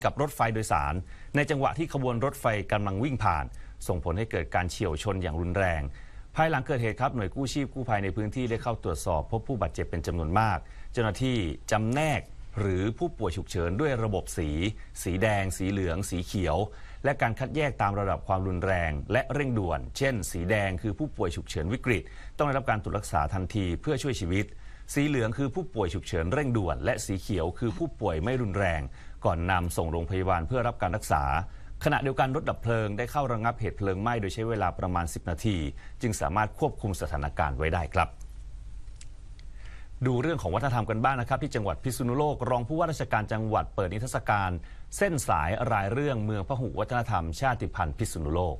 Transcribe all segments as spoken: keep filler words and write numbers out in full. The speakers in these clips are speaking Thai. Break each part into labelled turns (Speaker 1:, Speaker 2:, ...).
Speaker 1: กับรถไฟโดยสารในจังหวะที่ขบวนรถไฟกำลังวิ่งผ่านส่งผลให้เกิดการเฉี่ยวชนอย่างรุนแรงภายหลังเกิดเหตุครับหน่วยกู้ชีพกู้ภัยในพื้นที่ได้เข้าตรวจสอบพบผู้บาดเจ็บเป็นจำนวนมากเจ้าหน้าที่จำแนกหรือผู้ป่วยฉุกเฉินด้วยระบบสีสีแดงสีเหลืองสีเขียวและการคัดแยกตามระดับความรุนแรงและเร่งด่วนเช่นสีแดงคือผู้ป่วยฉุกเฉินวิกฤตต้องได้รับการตรวจรักษาทันทีเพื่อช่วยชีวิตสีเหลืองคือผู้ป่วยฉุกเฉินเร่งด่วนและสีเขียวคือผู้ป่วยไม่รุนแรงก่อนนำส่งโรงพยาบาลเพื่อรับการรักษาขณะเดียวกันรถดับเพลิงได้เข้าระงับเหตุเพลิงไหม้โดยใช้เวลาประมาณสิบนาทีจึงสามารถควบคุมสถานการณ์ไว้ได้ครับดูเรื่องของวัฒนธรรมกันบ้าง นะครับที่จังหวัดพิษณุโลกรองผู้ว่าราชการจังหวัดเปิดนิทรรศการเส้นสายรายเรื่องเมืองพหุวัฒนธรรมชาติพันธุ์พิษณุโลก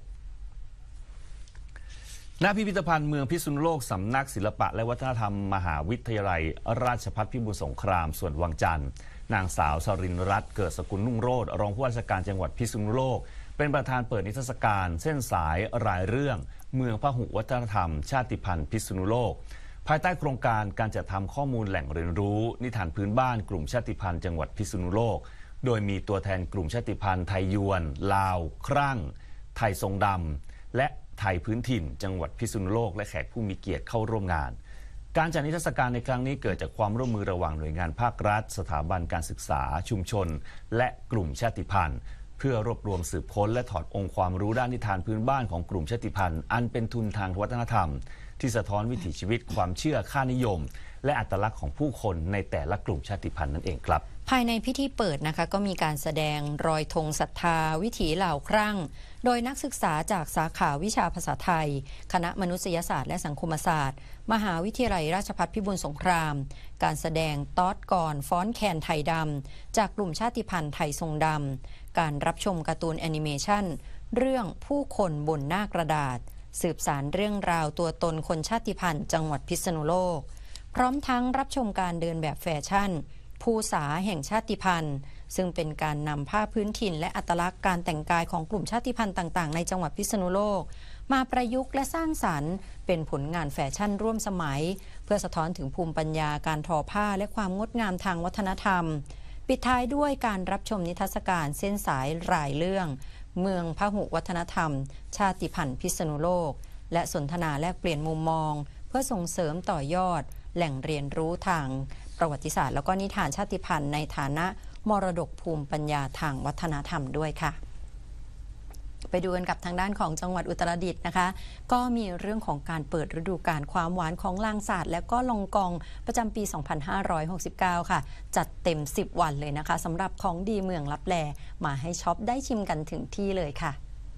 Speaker 1: ณพิพิธภัณฑ์เมืองพิษณุโลกสำนักศิลปะและวัฒนธรรมมหาวิทยาลัยราชภัฏพิบูลสงครามส่วนวังจันทร์นางสาวสรินรัตน์เกิดสกุลนุ่งโรจน์รองผู้ว่าราชการจังหวัดพิษณุโลกเป็นประธานเปิดนิทรรศการเส้นสายรายเรื่องเมืองพหุวัฒนธรรมชาติพันธุ์พิษณุโลกภายใต้โครงการการจัดทำข้อมูลแหล่งเรียนรู้นิทานพื้นบ้านกลุ่มชาติพันธุ์จังหวัดพิษณุโลกโดยมีตัวแทนกลุ่มชาติพันธุ์ไทยยวนลาวครั่งไทยทรงดำและไทยพื้นถิ่นจังหวัดพิษณุโลกและแขกผู้มีเกียรติเข้าร่วมงานการจัดนิทรรศการในครั้งนี้เกิดจากความร่วมมือระหว่างหน่วยงานภาครัฐสถาบันการศึกษาชุมชนและกลุ่มชาติพันธุ์เพื่อรวบรวมสืบค้นและถอดองค์ความรู้ด้านนิทานพื้นบ้านของกลุ่มชาติพันธุ์อันเป็นทุนทางวัฒนธรรมที่สะท้อนวิถีชีวิตความเชื่อค่านิยมและอัตลักษณ์ของผู้คนในแต่ละกลุ่มชาติพันธุ์นั่นเองครับ
Speaker 2: ภายในพิธีเปิดนะคะก็มีการแสดงรอยธงศรัทธาวิถีเหล่าครั่งโดยนักศึกษาจากสาขาวิชาภาษาไทยคณะมนุษยศาสตร์และสังคมศาสตร์มหาวิทยาลัยราชภัฏพิบูลสงครามการแสดงต๊อดก่อนฟ้อนแคนไทยดำจากกลุ่มชาติพันธุ์ไทยทรงดำการรับชมการ์ตูนแอนิเมชันเรื่องผู้คนบนหน้ากระดาษสืบสารเรื่องราวตัวตนคนชาติพันธุ์จังหวัดพิษณุโลกพร้อมทั้งรับชมการเดินแบบแฟชั่นภูษาแห่งชาติพันธุ์ซึ่งเป็นการนำผ้าพื้นถิ่นและอัตลักษณ์การแต่งกายของกลุ่มชาติพันธุ์ต่างๆในจังหวัดพิษณุโลกมาประยุกต์และสร้างสรรค์เป็นผลงานแฟชั่นร่วมสมัยเพื่อสะท้อนถึงภูมิปัญญาการทอผ้าและความงดงามทางวัฒนธรรมปิดท้ายด้วยการรับชมนิทรรศการเส้นสายรายเรื่องเมืองพหุวัฒนธรรมชาติพันธุ์พิษณุโลกและสนทนาแลกเปลี่ยนมุมมองเพื่อส่งเสริมต่อยอดแหล่งเรียนรู้ทางประวัติศาสตร์แล้วก็นิทานชาติพันธุ์ในฐานะมรดกภูมิปัญญาทางวัฒนธรรมด้วยค่ะไปดูกันกับทางด้านของจังหวัดอุตรดิตถ์นะคะก็มีเรื่องของการเปิดฤดูกาลความหวานของลางศาสตร์และก็ลองกองประจำปี สองพันห้าร้อยหกสิบเก้า ค่ะจัดเต็มสิบวันเลยนะคะสำหรับของดีเมืองลับแลมาให้ช็อปได้ชิมกันถึงที่เลยค่ะ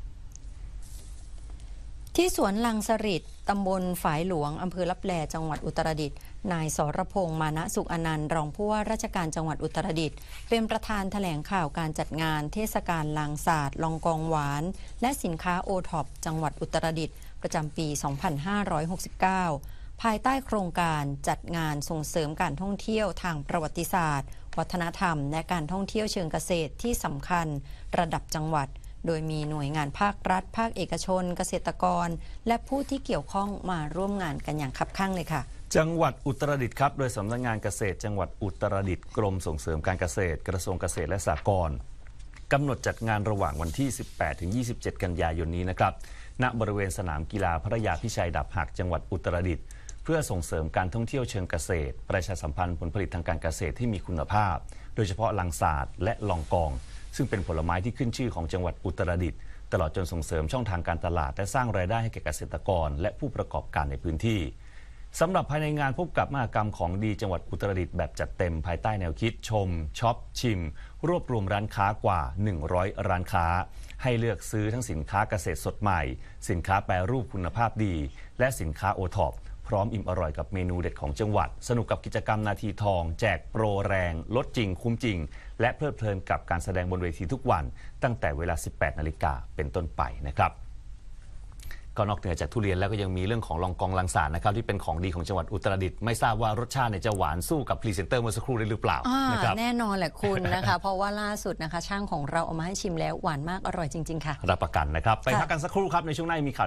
Speaker 2: ที่สวนลังสฤษฎ์ตำบลฝายหลวงอำเภอลับแลจังหวัดอุตรดิตถ์นายสรพงษ์มานะสุขอนันต์รองผู้ว่าราชการจังหวัดอุตรดิตถ์เป็นประธานแถลงข่าวการจัดงานเทศกาลลางศาสตร์ลองกองหวานและสินค้าโอท็อปจังหวัดอุตรดิตถ์ประจำปี สองพันห้าร้อยหกสิบเก้า ภายใต้โครงการจัดงานส่งเสริมการท่องเที่ยวทางประวัติศาสตร์วัฒนธรรมและการท่องเที่ยวเชิงเกษตรที่สำคัญระดับจังหวัดโดยมีหน่วยงานภาครัฐภาคเอกชนเกษตรกรและผู้ที่เกี่ยวข้องมาร่วมงานกันอย่างคับคั่งเลยค่ะ
Speaker 1: จังหวัดอุตรดิตถ์ครับโดยสำนักงานเกษตรจังหวัดอุตรดิตถ์กรมส่งเสริมการเกษตรกระทรวงเกษตรและสหกรณ์กำหนดจัดงานระหว่างวันที่ สิบแปดถึงยี่สิบเจ็ด กันยายนนี้นะครับณบริเวณสนามกีฬาพระยาพิชัยดาบหักจังหวัดอุตรดิตถ์เพื่อส่งเสริมการท่องเที่ยวเชิงเกษตรประชาสัมพันธ์ผลผลิตทางการเกษตรที่มีคุณภาพโดยเฉพาะลังศาสตร์และลองกองซึ่งเป็นผลไม้ที่ขึ้นชื่อของจังหวัดอุตรดิตถ์ตลอดจนส่งเสริมช่องทางการตลาดและสร้างรายได้ให้แก่เกษตรกรและผู้ประกอบการในพื้นที่สำหรับภายในงานพบกับมหกรรมของดีจังหวัดอุตรดิตถ์แบบจัดเต็มภายใต้แนวคิดชมช็อปชิมรวบรวมร้านค้ากว่าหนึ่งร้อยร้านค้าให้เลือกซื้อทั้งสินค้าเกษตรสดใหม่สินค้าแปรรูปคุณภาพดีและสินค้าโอท็อปพร้อมอิ่มอร่อยกับเมนูเด็ดของจังหวัดสนุกกับกิจกรรมนาทีทองแจกโปรแรงลดจริงคุ้มจริงและเพลิดเพลินกับการแสดงบนเวทีทุกวันตั้งแต่เวลา สิบแปดนาฬิกาเป็นต้นไปนะครับก็นอกเหนือจากทุเรียนแล้วก็ยังมีเรื่องของลองกองลังสาสตร์นะครับที่เป็นของดีของจังหวัดอุตรดิตถ์ไม่ทราบว่ารสชาติจะหวานสู้กับพรีเซนเตอร์เมื่อสักครู่ได้หรือเปล่านะครับ
Speaker 2: แน่นอนแหละคุณนะคะ เพราะว่าล่าสุดนะคะช่างของเราเอามาให้ชิมแล้วหวานมากอร่อยจริงๆค่ะ
Speaker 1: รับประกันนะครับไปพักกันสักครู่ครับในช่วงหน้ามีข่าว